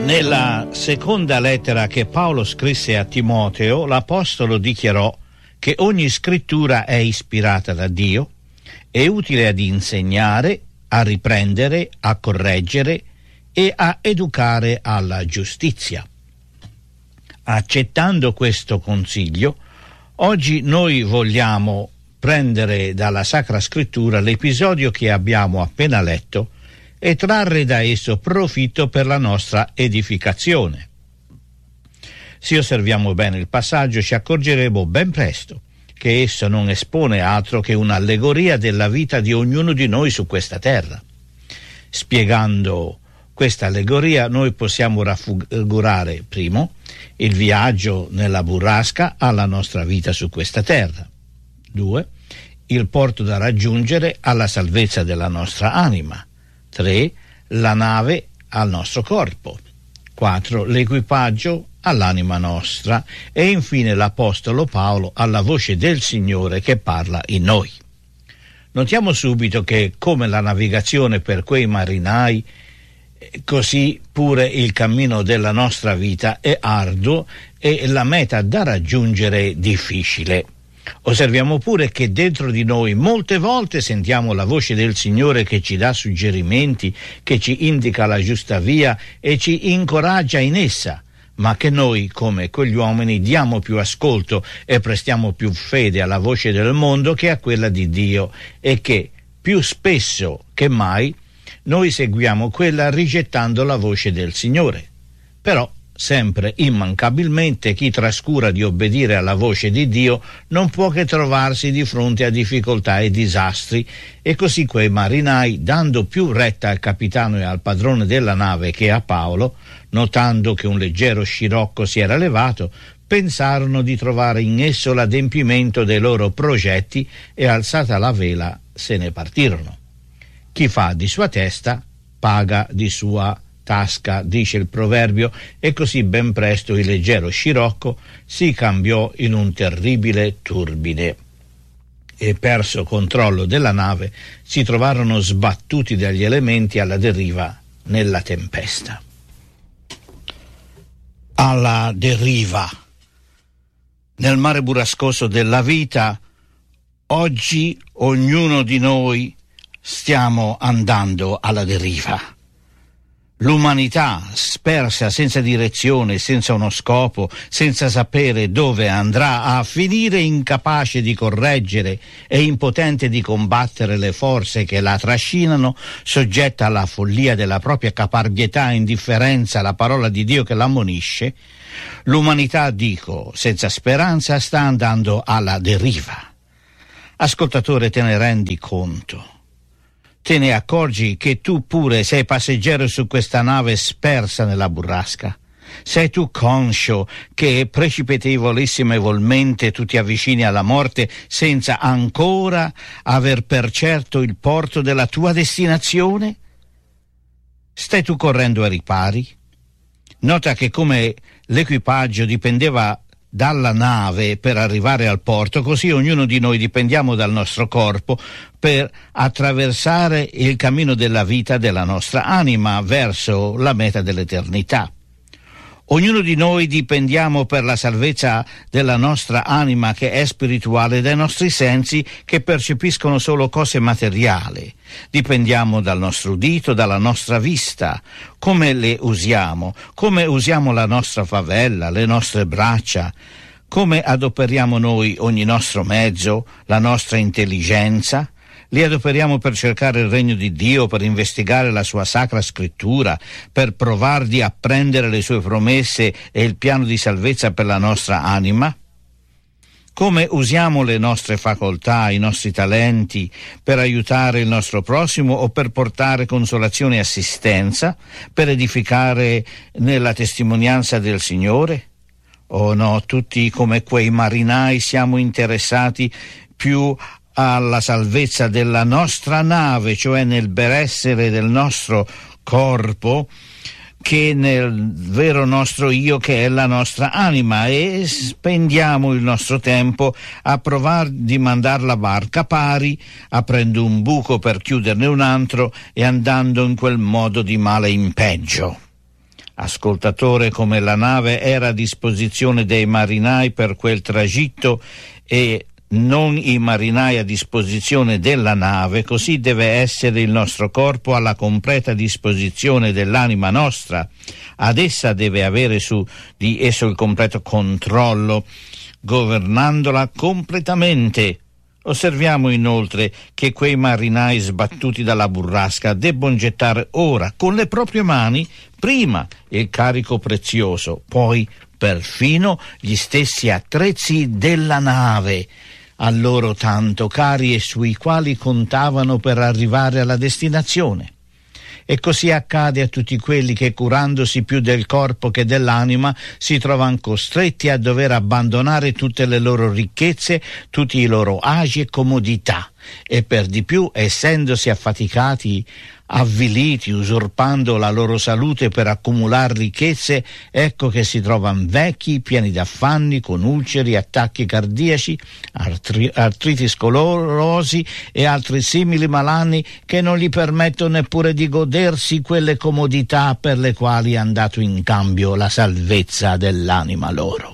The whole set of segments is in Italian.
Nella seconda lettera che Paolo scrisse a Timoteo, l'apostolo dichiarò che ogni scrittura è ispirata da Dio, è utile ad insegnare, a riprendere, a correggere e a educare alla giustizia. Accettando questo consiglio, oggi noi vogliamo prendere dalla Sacra Scrittura l'episodio che abbiamo appena letto e trarre da esso profitto per la nostra edificazione. Se osserviamo bene il passaggio, ci accorgeremo ben presto che esso non espone altro che un'allegoria della vita di ognuno di noi su questa terra. Spiegando questa allegoria, noi possiamo raffigurare, primo, il viaggio nella burrasca alla nostra vita su questa terra. 2. Il porto da raggiungere alla salvezza della nostra anima. 3. La nave al nostro corpo. 4. L'equipaggio all'anima nostra. E infine l'Apostolo Paolo alla voce del Signore che parla in noi. Notiamo subito che, come la navigazione per quei marinai, così pure il cammino della nostra vita è arduo e la meta da raggiungere difficile. Osserviamo pure che dentro di noi molte volte sentiamo la voce del Signore che ci dà suggerimenti, che ci indica la giusta via e ci incoraggia in essa, ma che noi, come quegli uomini, diamo più ascolto e prestiamo più fede alla voce del mondo che a quella di Dio, e che più spesso che mai noi seguiamo quella rigettando la voce del Signore. Però sempre immancabilmente chi trascura di obbedire alla voce di Dio non può che trovarsi di fronte a difficoltà e disastri, e così quei marinai, dando più retta al capitano e al padrone della nave che a Paolo, notando che un leggero scirocco si era levato, pensarono di trovare in esso l'adempimento dei loro progetti e, alzata la vela, se ne partirono. Chi fa di sua testa paga di sua tasca, dice il proverbio, e così ben presto il leggero scirocco si cambiò in un terribile turbine e, perso controllo della nave, si trovarono sbattuti dagli elementi alla deriva nella tempesta. Alla deriva nel mare burrascoso della vita, oggi ognuno di noi stiamo andando alla deriva. L'umanità, spersa, senza direzione, senza uno scopo, senza sapere dove andrà a finire, incapace di correggere e impotente di combattere le forze che la trascinano, soggetta alla follia della propria caparbietà e indifferenza alla parola di Dio che l'ammonisce, l'umanità, dico, senza speranza, sta andando alla deriva. Ascoltatore, te ne rendi conto? Te ne accorgi che tu pure sei passeggero su questa nave spersa nella burrasca? Sei tu conscio che precipitevolissimevolmente tu ti avvicini alla morte senza ancora aver per certo il porto della tua destinazione? Stai tu correndo ai ripari? Nota che come l'equipaggio dipendeva dalla nave per arrivare al porto, così ognuno di noi dipendiamo dal nostro corpo per attraversare il cammino della vita della nostra anima verso la meta dell'eternità. Ognuno di noi dipendiamo per la salvezza della nostra anima, che è spirituale, dai nostri sensi che percepiscono solo cose materiali. Dipendiamo dal nostro udito, dalla nostra vista, come le usiamo, come usiamo la nostra favella, le nostre braccia, come adoperiamo noi ogni nostro mezzo, la nostra intelligenza. Li adoperiamo per cercare il regno di Dio, per investigare la sua sacra scrittura, per provare di apprendere le sue promesse e il piano di salvezza per la nostra anima? Come usiamo le nostre facoltà, i nostri talenti per aiutare il nostro prossimo o per portare consolazione e assistenza, per edificare nella testimonianza del Signore? Oh no, tutti come quei marinai siamo interessati più alla salvezza della nostra nave, cioè nel benessere del nostro corpo, che nel vero nostro io, che è la nostra anima, e spendiamo il nostro tempo a provare di mandar la barca pari, aprendo un buco per chiuderne un altro e andando in quel modo di male in peggio. Ascoltatore, come la nave era a disposizione dei marinai per quel tragitto e non i marinai a disposizione della nave, così deve essere il nostro corpo alla completa disposizione dell'anima nostra. Ad essa deve avere su di esso il completo controllo, governandola completamente. Osserviamo inoltre che quei marinai sbattuti dalla burrasca debbono gettare ora con le proprie mani prima il carico prezioso, poi perfino gli stessi attrezzi della nave, a loro tanto cari e sui quali contavano per arrivare alla destinazione. E così accade a tutti quelli che, curandosi più del corpo che dell'anima, si trovano costretti a dover abbandonare tutte le loro ricchezze, tutti i loro agi e comodità, e per di più, essendosi affaticati, avviliti, usurpando la loro salute per accumulare ricchezze, ecco che si trovano vecchi, pieni d'affanni, con ulceri, attacchi cardiaci, artriti sclerosi e altri simili malanni che non gli permettono neppure di godersi quelle comodità per le quali è andato in cambio la salvezza dell'anima loro.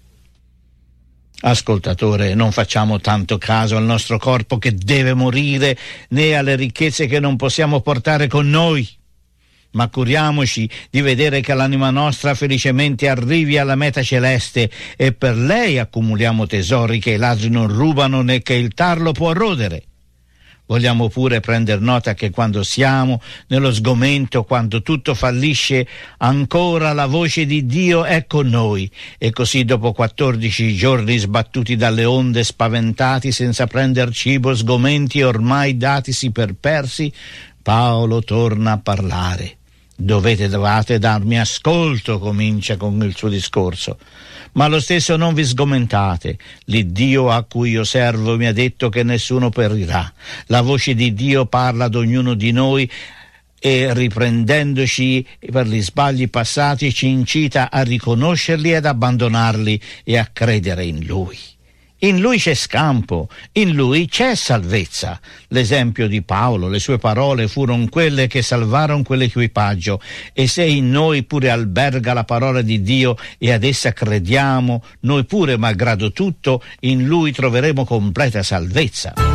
Ascoltatore, non facciamo tanto caso al nostro corpo che deve morire, né alle ricchezze che non possiamo portare con noi, ma curiamoci di vedere che l'anima nostra felicemente arrivi alla meta celeste e per lei accumuliamo tesori che i ladri non rubano né che il tarlo può rodere. Vogliamo pure prendere nota che quando siamo nello sgomento, quando tutto fallisce, ancora la voce di Dio è con noi. E così dopo 14 giorni sbattuti dalle onde, spaventati, senza prender cibo, sgomenti ormai datisi per persi, Paolo torna a parlare. Dovete darmi ascolto, comincia con il suo discorso. Ma lo stesso non vi sgomentate. L'Iddio a cui io servo mi ha detto che nessuno perirà. La voce di Dio parla ad ognuno di noi e, riprendendoci per gli sbagli passati, ci incita a riconoscerli ed abbandonarli e a credere in Lui. In Lui c'è scampo, in Lui c'è salvezza. L'esempio di Paolo, le sue parole furono quelle che salvarono quell'equipaggio, e se in noi pure alberga la parola di Dio e ad essa crediamo, noi pure, malgrado tutto, in Lui troveremo completa salvezza.